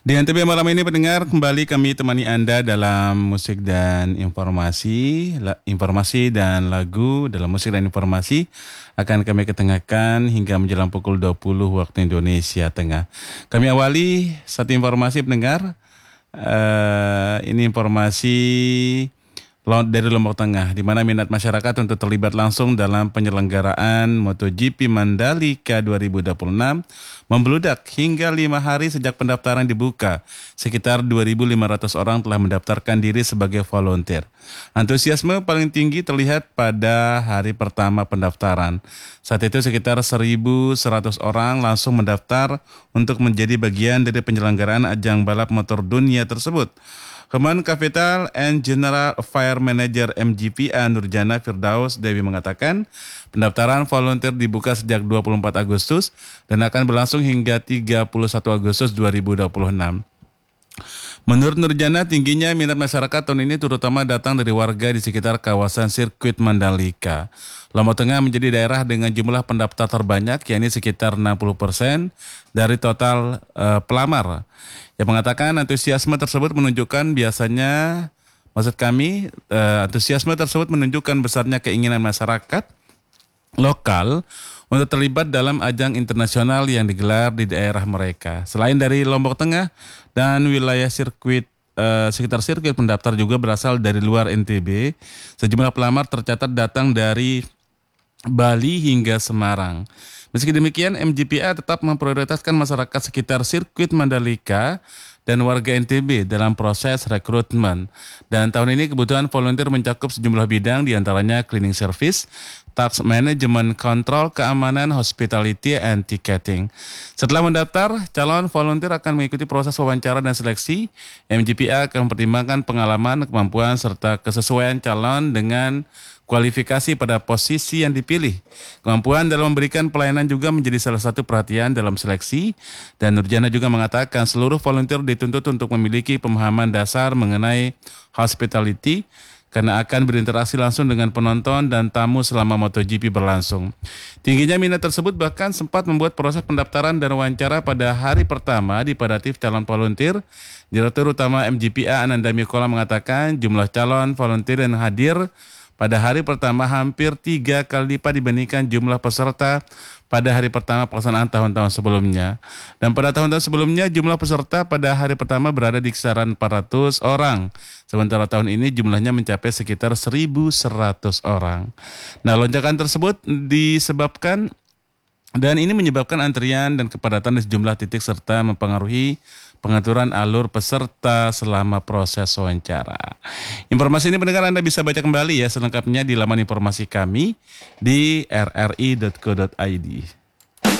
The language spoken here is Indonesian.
Di NTB malam ini pendengar, kembali kami temani Anda dalam musik dan informasi, informasi dan lagu dalam musik dan informasi akan kami ketengahkan hingga menjelang pukul 20 waktu Indonesia Tengah. Kami awali satu informasi pendengar, ini informasi dari Lombok Tengah, di mana minat masyarakat untuk terlibat langsung dalam penyelenggaraan MotoGP Mandalika 2026 membludak hingga 5 hari sejak pendaftaran dibuka. Sekitar 2.500 orang telah mendaftarkan diri sebagai volunteer. Antusiasme paling tinggi terlihat pada hari pertama pendaftaran. Saat itu sekitar 1.100 orang langsung mendaftar untuk menjadi bagian dari penyelenggaraan ajang balap motor dunia tersebut. Kemen Capital and General Affair Manager MGPA Nurjana Firdaus Dewi mengatakan pendaftaran volunteer dibuka sejak 24 Agustus dan akan berlangsung hingga 31 Agustus 2026. Menurut Nurjana, tingginya minat masyarakat tahun ini terutama datang dari warga di sekitar kawasan sirkuit Mandalika. Lombok Tengah menjadi daerah dengan jumlah pendaftar terbanyak, yakni sekitar 60% dari total pelamar. Yang mengatakan antusiasme tersebut menunjukkan antusiasme tersebut menunjukkan besarnya keinginan masyarakat lokal untuk terlibat dalam ajang internasional yang digelar di daerah mereka. Selain dari Lombok Tengah dan wilayah sekitar sirkuit pendaftar juga berasal dari luar NTB. Sejumlah pelamar tercatat datang dari Bali hingga Semarang. Meski demikian, MGPA tetap memprioritaskan masyarakat sekitar sirkuit Mandalika dan warga NTB dalam proses rekrutmen. Dan tahun ini kebutuhan volunteer mencakup sejumlah bidang, diantaranya cleaning service, tax management, kontrol, keamanan, hospitality, and ticketing. Setelah mendaftar, calon volunteer akan mengikuti proses wawancara dan seleksi. MGPA akan mempertimbangkan pengalaman, kemampuan, serta kesesuaian calon dengan kualifikasi pada posisi yang dipilih. Kemampuan dalam memberikan pelayanan juga menjadi salah satu perhatian dalam seleksi. Dan Nurjana juga mengatakan seluruh volunteer dituntut untuk memiliki pemahaman dasar mengenai hospitality karena akan berinteraksi langsung dengan penonton dan tamu selama MotoGP berlangsung. Tingginya minat tersebut bahkan sempat membuat proses pendaftaran dan wawancara pada hari pertama dipadati calon volunteer. Direktur Utama MGPA Ananda Mikola mengatakan jumlah calon volunteer yang hadir pada hari pertama hampir 3 kali lipat dibandingkan jumlah peserta pada hari pertama pelaksanaan tahun-tahun sebelumnya. Dan pada tahun-tahun sebelumnya jumlah peserta pada hari pertama berada di kisaran 400 orang. Sementara tahun ini jumlahnya mencapai sekitar 1.100 orang. Nah, lonjakan tersebut menyebabkan antrian dan kepadatan di sejumlah titik serta mempengaruhi pengaturan alur peserta selama proses wawancara. Informasi ini pendengar Anda bisa baca kembali ya selengkapnya di laman informasi kami di rri.co.id.